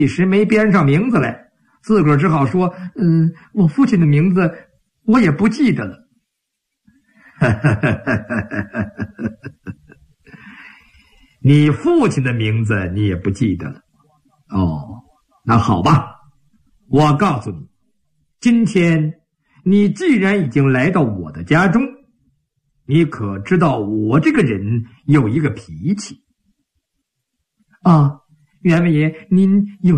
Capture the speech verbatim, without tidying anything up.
一时没编上名字来，自个儿只好说：“嗯，我父亲的名字我也不记得了。”你父亲的名字你也不记得了？哦，那好吧，我告诉你，今天你既然已经来到我的家中，你可知道我这个人有一个脾气啊？员外爷，您有